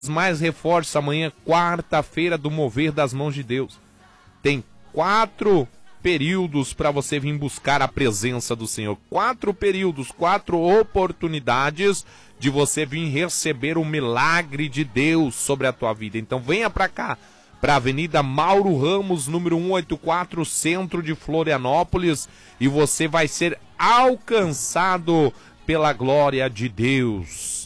mais reforços amanhã, quarta-feira do mover das mãos de Deus. Tem 4 períodos para você vir buscar a presença do Senhor. 4 períodos, 4 oportunidades de você vir receber o milagre de Deus sobre a tua vida. Então venha para cá, para a Avenida Mauro Ramos, número 184, centro de Florianópolis, e você vai ser alcançado pela glória de Deus.